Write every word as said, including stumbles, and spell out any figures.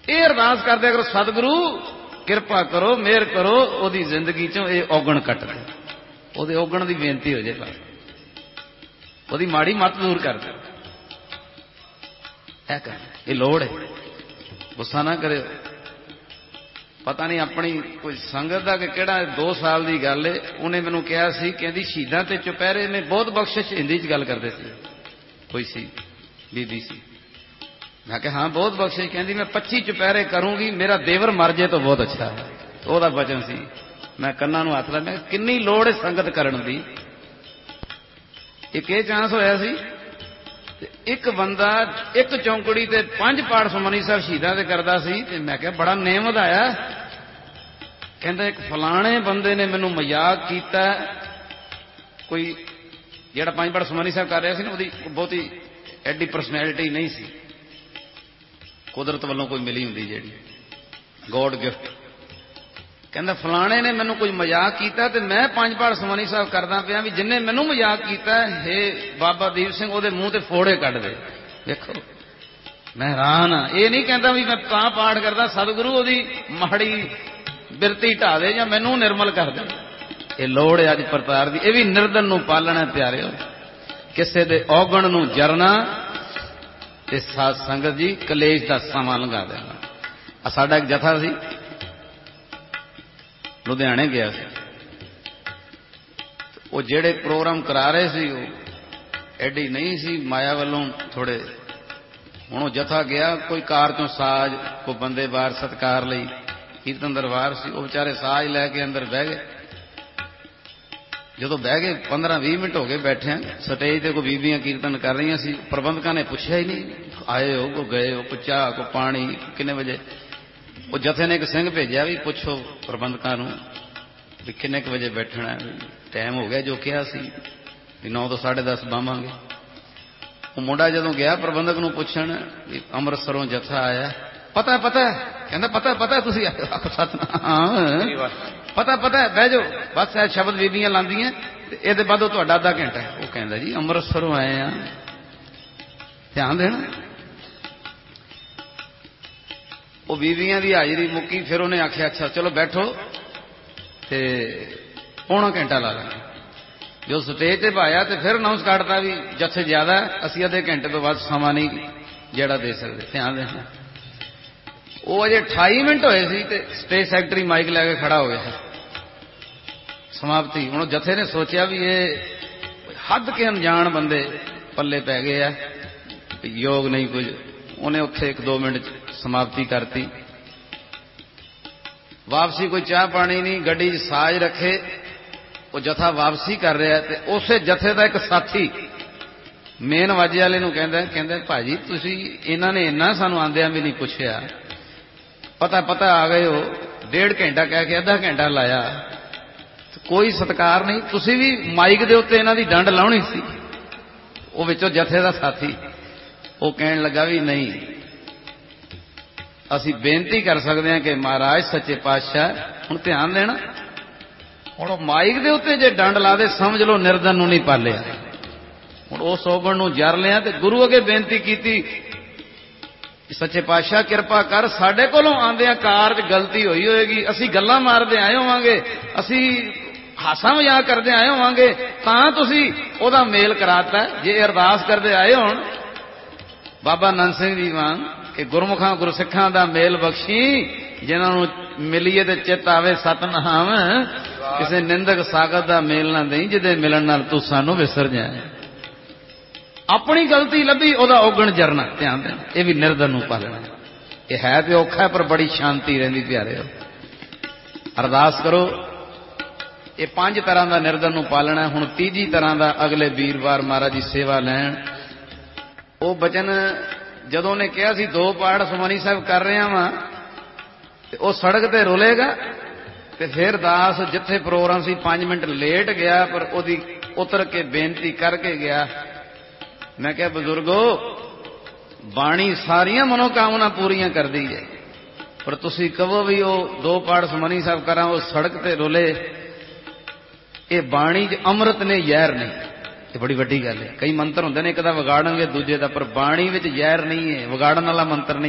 ਇਹ ਅਰਦਾਸ ਕਰਦੇ ਕਰੋ, ਸਤਿਗੁਰੂ ਕਿਰਪਾ ਕਰੋ, ਮਿਹਰ ਕਰੋ, ਉਹਦੀ ਜ਼ਿੰਦਗੀ ਚੋਂ ਇਹ ਔਗਣ ਕੱਟ ਦੇ, ਉਹਦੇ ਔਗਣ ਦੀ ਬੇਨਤੀ ਹੋ ਜਾਏ, ਬਸ ਉਹਦੀ ਮਾੜੀ ਮੱਤ ਦੂਰ ਕਰ ਦੇ। ਇਹ ਕਰ, ਇਹ ਲੋੜ ਹੈ। ਗੁੱਸਾ ਨਾ ਕਰਿਓ। ਪਤਾ ਨਹੀਂ ਆਪਣੀ ਕੋਈ ਸੰਗਤ ਦਾ ਕਿ ਕਿਹੜਾ ਦੋ ਸਾਲ ਦੀ ਗੱਲ ਹੈ, ਉਹਨੇ ਮੈਨੂੰ ਕਿਹਾ ਸੀ, ਕਹਿੰਦੀ ਸ਼ਹੀਦਾਂ ਤੇ ਚੁਪਹਿਰੇ ਨੇ ਬਹੁਤ ਬਖਸ਼ਿਸ਼, ਹਿੰਦੀ ਚ ਗੱਲ ਕਰਦੇ ਸੀ, ਕੋਈ ਸੀ ਬੀਬੀ ਸੀ। ਮੈਂ ਕਿਹਾ ਹਾਂ ਬਹੁਤ ਬਖਸ਼ਿਸ਼। ਕਹਿੰਦੀ ਮੈਂ ਪੱਚੀ ਚੁਪਹਿਰੇ ਕਰੂੰਗੀ, ਮੇਰਾ ਦੇਵਰ ਮਰ ਜੇ ਤਾਂ ਬਹੁਤ ਅੱਛਾ ਹੈ। ਉਹਦਾ ਵਚਨ ਸੀ। ਮੈਂ ਕੰਨਾਂ ਨੂੰ ਹੱਥ ਲਾ, ਮੈਂ ਕਿੰਨੀ ਲੋੜ ਹੈ ਸੰਗਤ ਕਰਨ ਦੀ। ਇੱਕ ਇਹ ਚਾਂਸ ਹੋਇਆ ਸੀ, ਇੱਕ ਬੰਦਾ ਇੱਕ ਚੌਂਕੜੀ ਤੇ ਪੰਜ ਪਾਠ ਸੁਖਮਨੀ ਸਾਹਿਬ ਸ਼ਹੀਦਾਂ ਤੇ ਕਰਦਾ ਸੀ, ਤੇ ਮੈਂ ਕਿਹਾ ਬੜਾ ਨੇਮ ਵਧਾਇਆ। ਕਹਿੰਦਾ ਇੱਕ ਫਲਾਣੇ ਬੰਦੇ ਨੇ ਮੈਨੂੰ ਮਜ਼ਾਕ ਕੀਤਾ, ਕੋਈ ਜਿਹੜਾ ਪੰਜ ਪਾਠ ਸੁਖਮਨੀ ਸਾਹਿਬ ਕਰ ਰਿਹਾ ਸੀ ਨਾ, ਉਹਦੀ ਬਹੁਤੀ ਐਡੀ ਪਰਸਨੈਲਿਟੀ ਨਹੀਂ ਸੀ, ਕੁਦਰਤ ਵੱਲੋਂ ਕੋਈ ਮਿਲੀ ਹੁੰਦੀ ਜਿਹੜੀ ਗੋਡ ਗਿਫਟ। ਕਹਿੰਦਾ ਫਲਾਣੇ ਨੇ ਮੈਨੂੰ ਕੋਈ ਮਜ਼ਾਕ ਕੀਤਾ ਤੇ ਮੈਂ ਪੰਜ ਪਾਠ ਸੁਖਮਨੀ ਸਾਹਿਬ ਕਰਦਾ ਪਿਆ, ਵੀ ਜਿੰਨੇ ਮੈਨੂੰ ਮਜ਼ਾਕ ਕੀਤਾ ਹੈ ਬਾਬਾ ਦੀਪ ਸਿੰਘ ਉਹਦੇ ਮੂੰਹ ਤੇ ਫੋੜੇ ਕੱਢ ਦੇ। ਵੇਖੋ ਮੈਂ ਹੈਰਾਨ ਹਾਂ। ਇਹ ਨਹੀਂ ਕਹਿੰਦਾ ਵੀ ਮੈਂ ਤਾਂ ਪਾਠ ਕਰਦਾ ਸਤਿਗੁਰੂ ਉਹਦੀ ਮਾੜੀ ਬਿਰਤੀ ਢਾ ਦੇ ਜਾਂ ਮੈਨੂੰ ਨਿਰਮਲ ਕਰ ਦੇ। ਇਹ ਲੋੜ ਹੈ ਅੱਜ ਪ੍ਰਤਾਰ ਦੀ। ਇਹ ਵੀ ਨਿਰਦਨ ਨੂੰ ਪਾਲਣਾ ਪਿਆਰਿਓ, ਕਿਸੇ ਦੇ ਔਗਣ ਨੂੰ ਜਰਨਾ ਤੇ ਸਾਧ ਸੰਗਤ ਜੀ ਕਲੇਸ਼ ਦਾ ਸਮਾਂ ਲੰਘਾ ਦੇਣਾ। ਆ ਸਾਡਾ ਇੱਕ ਜਥਾ ਸੀ, ਲੁਧਿਆਣੇ ਗਿਆ ਸੀ। ਉਹ ਜਿਹੜੇ ਪ੍ਰੋਗਰਾਮ ਕਰਾ ਰਹੇ ਸੀ ਉਹ ਐਡੀ ਨਹੀਂ ਸੀ ਮਾਇਆ ਵੱਲੋਂ ਥੋੜੇ। ਹੁਣ ਉਹ ਜਥਾ ਗਿਆ, ਕੋਈ ਕਾਰ ਚੋਂ ਸਾਜ਼, ਕੋਈ ਬੰਦੇ ਬਾਹਰ ਸਤਿਕਾਰ ਲਈ, ਕੀਰਤਨ ਦਰਬਾਰ ਸੀ, ਉਹ ਵਿਚਾਰੇ ਸਾਜ਼ ਲੈ ਕੇ ਅੰਦਰ ਬਹਿ ਗਏ। ਜਦੋਂ ਬਹਿ ਗਏ ਪੰਦਰਾਂ ਵੀਹ ਮਿੰਟ ਹੋ ਗਏ ਬੈਠਿਆਂ, ਸਟੇਜ ਤੇ ਕੋਈ ਬੀਬੀਆਂ ਕੀਰਤਨ ਕਰ ਰਹੀਆਂ ਸੀ। ਪ੍ਰਬੰਧਕਾਂ ਨੇ ਪੁੱਛਿਆ ਹੀ ਨਹੀਂ, ਆਏ ਹੋ ਕੋ ਗਏ ਹੋ, ਕੋ ਚਾਹ ਕੋ ਪਾਣੀ, ਕਿੰਨੇ ਵਜੇ। ਉਹ ਜਥੇ ਨੇ ਇੱਕ ਸਿੰਘ ਭੇਜਿਆ ਵੀ ਪੁੱਛੋ ਪ੍ਰਬੰਧਕਾਂ ਨੂੰ ਵੀ ਕਿੰਨੇ ਕੁ ਵਜੇ ਬੈਠਣਾ, ਟਾਈਮ ਹੋ ਗਿਆ ਜੋ ਕਿਹਾ ਸੀ ਵੀ ਨੌ ਤੋਂ ਸਾਢੇ ਦਸ ਬਾਵਾਂਗੇ। ਉਹ ਮੁੰਡਾ ਜਦੋਂ ਗਿਆ ਪ੍ਰਬੰਧਕ ਨੂੰ ਪੁੱਛਣ ਵੀ ਅੰਮ੍ਰਿਤਸਰੋਂ ਜਥਾ ਆਇਆ, ਪਤਾ ਪਤਾ ਕਹਿੰਦਾ ਪਤਾ ਪਤਾ ਤੁਸੀਂ ਸਤਨਾਮ ਪਤਾ ਪਤਾ ਬਹਿ ਜਾਓ, ਬਸ ਇਹ ਸ਼ਬਦ ਬੀਬੀਆਂ ਲਾਉਂਦੀਆਂ ਤੇ ਇਹਦੇ ਬਾਅਦ ਉਹ ਤੁਹਾਡਾ ਅੱਧਾ ਘੰਟਾ। ਉਹ ਕਹਿੰਦਾ ਜੀ ਅੰਮ੍ਰਿਤਸਰੋਂ ਆਏ ਆ, ਧਿਆਨ ਦੇਣਾ। ਉਹ ਬੀਬੀਆਂ ਦੀ ਹਾਜ਼ਰੀ ਮੁੱਕੀ, ਫਿਰ ਉਹਨੇ ਆਖਿਆ ਅੱਛਾ ਚਲੋ ਬੈਠੋ ਤੇ ਪੌਣਾ ਘੰਟਾ ਲਾ ਲਾਂਗੇ। ਜੋ ਸਟੇਜ ਤੇ ਭਾਇਆ ਤੇ ਫਿਰ ਅਨਾਉਂਸ ਕਰਤਾ ਵੀ ਜੱਥੇ ਜ਼ਿਆਦਾ, ਅਸੀਂ ਅੱਧੇ ਘੰਟੇ ਤੋਂ ਬਾਅਦ ਸਮਾਂ ਨਹੀਂ ਜਿਹੜਾ ਦੇ ਸਕਦੇ। ਧਿਆਨ ਦੇਣਾ। ਉਹ ਅਜੇ ਅਠਾਈ ਮਿੰਟ ਹੋਏ ਸੀ ਤੇ ਸਟੇਜ ਸੈਕਟਰੀ ਮਾਈਕ ਲੈ ਕੇ ਖੜਾ ਹੋ ਗਿਆ, ਸਮਾਪਤੀ। ਹੁਣ ਜਥੇ ਨੇ ਸੋਚਿਆ ਵੀ ਇਹ ਹੱਦ ਕੇ ਅਣਜਾਣ ਬੰਦੇ ਪੱਲੇ ਪੈ ਗਏ ਆ, ਯੋਗ ਨਹੀਂ ਕੁਝ। ਉਹਨੇ ਉੱਥੇ ਇੱਕ ਦੋ ਮਿੰਟ ਸਮਾਪਤੀ ਕਰਤੀ। ਵਾਪਸੀ ਕੋਈ ਚਾਹ ਪਾਣੀ ਨਹੀਂ, ਗੱਡੀ 'ਚ ਸਾਜ਼ ਰੱਖੇ, ਉਹ ਜਥਾ ਵਾਪਸੀ ਕਰ ਰਿਹਾ ਤੇ ਉਸੇ ਜਥੇ ਦਾ ਇੱਕ ਸਾਥੀ ਮੇਨ ਵਾਜੇ ਵਾਲੇ ਨੂੰ ਕਹਿੰਦਾ ਕਹਿੰਦਾ ਭਾਜੀ ਤੁਸੀਂ ਇਹਨਾਂ ਨੇ ਇੰਨਾ ਸਾਨੂੰ ਆਂਦਿਆਂ ਵੀ ਨਹੀਂ ਪੁੱਛਿਆ, ਪਤਾ ਪਤਾ ਆ ਗਏ ਹੋ, ਡੇਢ ਘੰਟਾ ਕਹਿ ਕੇ ਅੱਧਾ ਘੰਟਾ ਲਾਇਆ, ਕੋਈ ਸਤਿਕਾਰ ਨਹੀਂ, ਤੁਸੀਂ ਵੀ ਮਾਈਕ ਦੇ ਉੱਤੇ ਇਹਨਾਂ ਦੀ ਡੰਡ ਲਾਉਣੀ ਸੀ। ਉਹ ਵਿੱਚੋਂ ਜਥੇ ਦਾ ਸਾਥੀ ਉਹ ਕਹਿਣ ਲੱਗਾ ਵੀ ਨਹੀਂ, ਅਸੀਂ ਬੇਨਤੀ ਕਰ ਸਕਦੇ ਹਾਂ ਕਿ ਮਹਾਰਾਜ ਸੱਚੇ ਪਾਤਸ਼ਾਹ, ਹੁਣ ਧਿਆਨ ਦੇਣਾ, ਹੁਣ ਉਹ ਮਾਈਕ ਦੇ ਉੱਤੇ ਜੇ ਡੰਡ ਲਾ ਦੇ ਸਮਝ ਲਓ ਨਿਰਦਨ ਨੂੰ ਨਹੀਂ ਪਾਲਿਆ। ਹੁਣ ਉਸ ਔਗਣ ਨੂੰ ਜਰ ਲਿਆ ਤੇ ਗੁਰੂ ਅੱਗੇ ਬੇਨਤੀ ਕੀਤੀ, ਸੱਚੇ ਪਾਤਸ਼ਾਹ ਕਿਰਪਾ ਕਰ, ਸਾਡੇ ਕੋਲੋਂ ਆਉਂਦਿਆਂ ਕਾਰ 'ਚ ਗਲਤੀ ਹੋਈ ਹੋਏਗੀ, ਅਸੀਂ ਗੱਲਾਂ ਮਾਰਦੇ ਆਏ ਹੋਵਾਂਗੇ, ਅਸੀਂ ਹਾਸਾ ਮਜ਼ਾਕ ਕਰਦੇ ਆਏ ਹੋਵਾਂਗੇ, ਤਾਂ ਤੁਸੀਂ ਉਹਦਾ ਮੇਲ ਕਰਾਤਾ। ਜੇ ਅਰਦਾਸ ਕਰਦੇ ਆਏ ਹੋਣ ਬਾਬਾ ਨੰਦ ਸਿੰਘ ਜੀ ਵਾਂਗ ਕਿ ਗੁਰਮੁਖਾਂ ਗੁਰਸਿੱਖਾਂ ਦਾ ਮੇਲ ਬਖਸ਼ੀ, ਜਿਨ੍ਹਾਂ ਨੂੰ ਮਿਲੀਏ ਤੇ ਚਿੱਤ ਆਵੇ ਸਤਨਾਮ, ਕਿਸੇ ਨਿੰਦਕ ਸਾਗਤ ਦਾ ਮੇਲ ਨਾ ਦੇਈ, ਜਿਹਦੇ ਮਿਲਣ ਨਾਲ ਤੂੰ ਸਾਨੂੰ ਵਿਸਰ ਜਾਏ। ਆਪਣੀ ਗਲਤੀ ਲੱਭੀ, ਉਹਦਾ ਔਗਣ ਜਰਨਾ। ਧਿਆਨ ਦੇਣਾ, ਇਹ ਵੀ ਨਿਰਦਨ ਨੂੰ ਪਾਲਣਾ। ਇਹ ਹੈ ਤੇ ਔਖਾ, ਪਰ ਬੜੀ ਸ਼ਾਂਤੀ ਰਹਿੰਦੀ ਪਿਆਰਿਓ। ਅਰਦਾਸ ਕਰੋ। ਇਹ ਪੰਜ ਤਰ੍ਹਾਂ ਦਾ ਨਿਰਦਨ ਨੂੰ ਪਾਲਣਾ। ਹੁਣ ਤੀਜੀ ਤਰ੍ਹਾਂ ਦਾ ਅਗਲੇ ਵੀਰਵਾਰ ਮਹਾਰਾਜ ਦੀ ਸੇਵਾ ਲੈਣ। ਉਹ ਬਚਨ ਜਦੋਂ ਉਹਨੇ ਕਿਹਾ ਸੀ ਦੋ ਪਾਠ ਸੁਖਮਨੀ ਸਾਹਿਬ ਕਰ ਰਿਹਾ ਵਾਂ, ਤੇ ਉਹ ਸੜਕ ਤੇ ਰੁਲੇਗਾ ਤੇ ਫਿਰ ਦਾਸ ਜਿੱਥੇ ਪ੍ਰੋਗਰਾਮ ਸੀ ਪੰਜ ਮਿੰਟ ਲੇਟ ਗਿਆ, ਪਰ ਉਹਦੀ ਉਤਰ ਕੇ ਬੇਨਤੀ ਕਰਕੇ ਗਿਆ। ਮੈਂ ਕਿਹਾ ਬਜ਼ੁਰਗੋ, ਬਾਣੀ ਸਾਰੀਆਂ ਮਨੋਕਾਮਨਾ ਪੂਰੀਆਂ ਕਰਦੀ ਹੈ, ਪਰ ਤੁਸੀਂ ਕਹੋ ਵੀ ਉਹ ਦੋ ਪਾਠ ਸੁਖਮਨੀ ਸਾਹਿਬ ਕਰਾਂ, ਉਹ ਸੜਕ ਤੇ ਰੁਲੇ, ਇਹ ਬਾਣੀ 'ਚ ਅੰਮ੍ਰਿਤ ਨੇ, ਜ਼ਹਿਰ ਨਹੀਂ। ਇਹ ਬੜੀ ਵੱਡੀ ਗੱਲ ਹੈ। ਕਈ ਮੰਤਰ ਹੁੰਦੇ ਨੇ, ਇੱਕ ਦਾ ਵਿਗਾੜਨਗੇ ਦੂਜੇ ਦਾ, ਪਰ ਬਾਣੀ ਵਿੱਚ ਜ਼ਹਿਰ ਨਹੀਂ ਹੈ, ਵਿਗਾੜਨ ਵਾਲਾ ਮੰਤਰ ਨਹੀਂ।